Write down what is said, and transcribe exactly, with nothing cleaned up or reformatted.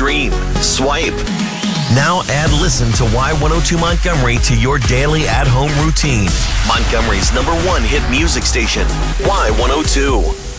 stream, swipe. Now add Listen to Y one oh two Montgomery to your daily at-home routine. Montgomery's number one hit music station, Y one oh two.